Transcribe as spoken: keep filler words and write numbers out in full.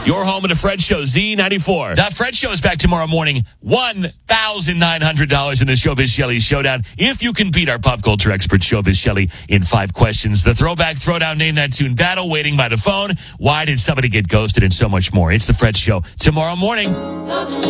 Your home of the Fred Show, Z ninety-four. The Fred Show is back tomorrow morning. one thousand nine hundred dollars in the Showbiz Shelley Showdown. If you can beat our pop culture expert, Showbiz Shelley, in five questions. The Throwback Throwdown, Name That Tune battle, waiting by the phone. Why did somebody get ghosted, and so much more. It's the Fred Show tomorrow morning.